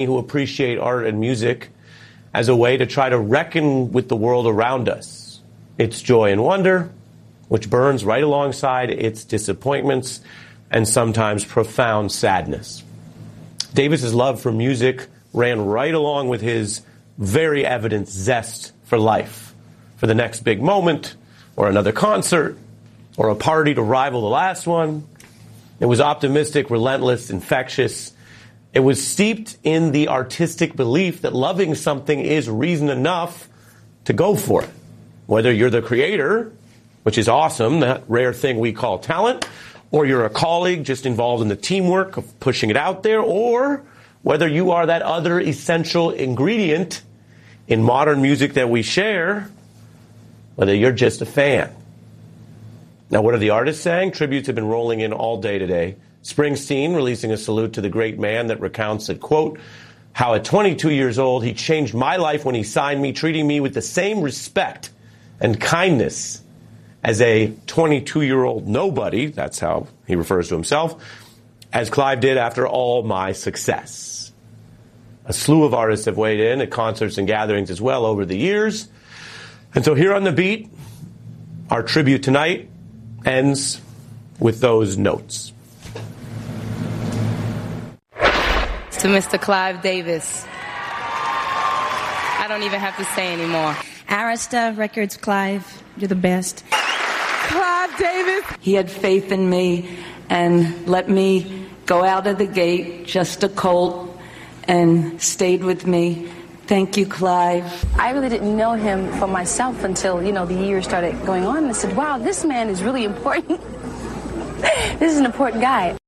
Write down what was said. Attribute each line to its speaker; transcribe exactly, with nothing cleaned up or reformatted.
Speaker 1: who appreciate art and music as a way to try to reckon with the world around us, its joy and wonder, which burns right alongside its disappointments and sometimes profound sadness. Davis's love for music ran right along with his very evident zest for life, for the next big moment, or another concert, or a party to rival the last one. It was optimistic, relentless, infectious. It was steeped in the artistic belief that loving something is reason enough to go for it. Whether you're the creator, which is awesome, that rare thing we call talent, or you're a colleague just involved in the teamwork of pushing it out there, or whether you are that other essential ingredient in modern music that we share, whether you're just a fan. Now, what are the artists saying? Tributes have been rolling in all day today. Springsteen releasing a salute to the great man that recounts that, quote, how at twenty-two years old, he changed my life when he signed me, treating me with the same respect and kindness as a twenty-two-year-old nobody, that's how he refers to himself, as Clive did after all my success. A slew of artists have weighed in at concerts and gatherings as well over the years. And so here on The Beat, our tribute tonight ends with those notes.
Speaker 2: To Mister Clive Davis. I don't even have to say anymore.
Speaker 3: Arista Records, Clive, you're the best.
Speaker 2: Clive Davis.
Speaker 4: He had faith in me and let me go out of the gate, just a colt, and stayed with me. Thank you, Clive.
Speaker 5: I really didn't know him for myself until, you know, the years started going on. And I said, wow, this man is really important. This is an important guy.